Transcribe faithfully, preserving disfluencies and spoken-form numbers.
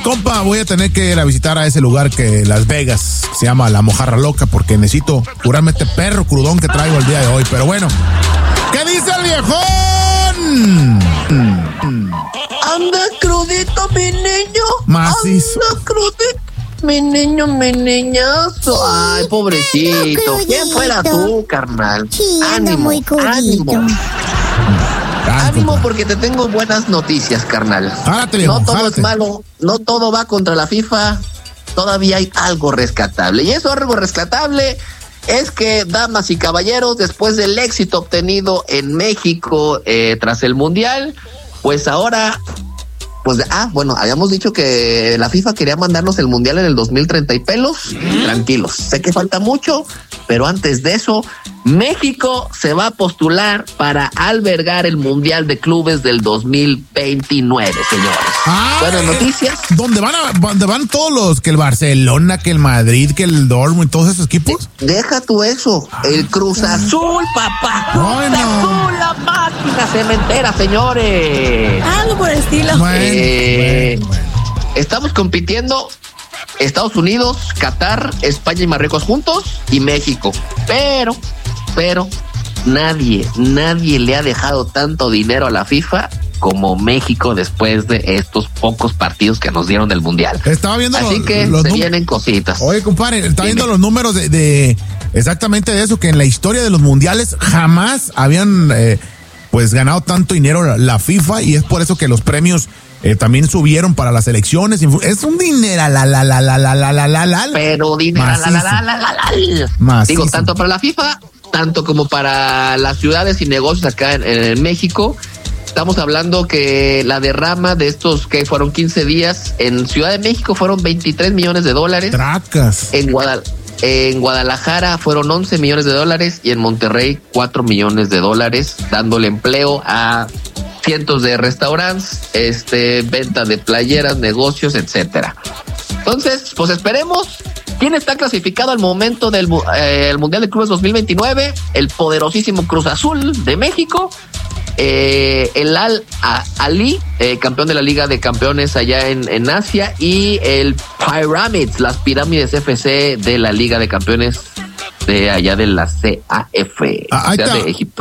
Compa, voy a tener que ir a visitar a ese lugar que Las Vegas se llama La Mojarra Loca porque necesito curarme este perro crudón que traigo el día de hoy. Pero bueno, ¿qué dice el viejón? Anda crudito, mi niño. Macizo. Anda crudito. Mi niño, mi niñazo. Ay, pobrecito. ¿Quién fuera tú, carnal? Sí, ando ánimo, muy crudito. ánimo. Ah, Ánimo compa. porque te tengo buenas noticias, carnal. Jálate, viejo, No todo jálate. es malo, no todo va contra la FIFA. Todavía hay algo rescatable. Y eso algo rescatable es que, damas y caballeros, después del éxito obtenido en México eh, tras el Mundial, pues ahora... Pues, ah, bueno, habíamos dicho que la FIFA quería mandarnos el Mundial en el dos mil treinta y pelos. Tranquilos, sé que falta mucho, pero antes de eso, México se va a postular para albergar el Mundial de Clubes del dos mil veintinueve, señores. Ah, Buenas noticias. ¿Dónde van, a, dónde van todos los, que el Barcelona, que el Madrid, que el Dortmund, todos esos equipos? Deja tú eso, el Cruz Azul, papá. Cruz Ay, no. Azul, la máquina cementera, señores. Algo por el estilo. Bueno, Eh, bueno, bueno. Estamos compitiendo Estados Unidos, Qatar, España y Marruecos juntos y México. Pero, pero, nadie, nadie le ha dejado tanto dinero a la FIFA como México después de estos pocos partidos que nos dieron del Mundial. Estaba viendo Así los, que los se num- vienen cositas. Oye, compadre, está Dime. viendo los números de, de exactamente de eso, que en la historia de los mundiales jamás habían eh, pues ganado tanto dinero la, la FIFA, y es por eso que los premios eh, también subieron para las elecciones. Es un dinero, la, la, la, la, la, la, la, la, la. Pero dinero, la, la, la, la, la, la. Macizo. Digo, tanto para la FIFA, tanto como para las ciudades y negocios acá en, en México. Estamos hablando que la derrama de estos que fueron quince días en Ciudad de México fueron veintitrés millones de dólares. Tracas. En, Guadal- en Guadalajara fueron once millones de dólares y en Monterrey cuatro millones de dólares, dándole empleo a cientos de restaurantes, este, venta de playeras, negocios, etcétera. Entonces, pues esperemos. ¿Quién está clasificado al momento del eh, el Mundial de Clubes dos mil veintinueve? El poderosísimo Cruz Azul de México. Eh, el Al a, Ali, eh, campeón de la Liga de Campeones allá en, en Asia, y el Pyramids, las Pirámides F C de la Liga de Campeones de allá de la C A F, Ah, ahí o sea, está. de Egipto.